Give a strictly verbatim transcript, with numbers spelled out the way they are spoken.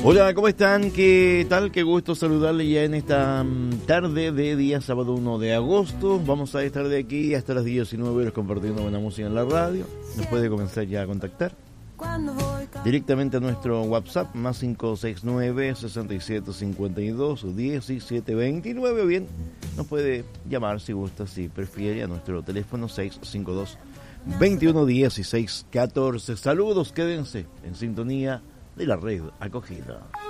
Hola, ¿cómo están? ¿Qué tal? Qué gusto saludarles ya en esta tarde de día sábado uno de agosto. Vamos a estar de aquí hasta las diecinueve horas compartiendo buena música en la radio. Nos puede comenzar ya a contactar directamente a nuestro WhatsApp más cinco seis nueve, seis siete cinco dos, diecisiete veintinueve. O bien, nos puede llamar si gusta, si prefiere, a nuestro teléfono seis cinco dos, veintiuno dieciséis catorce. Saludos, quédense en sintonía de la red acogida.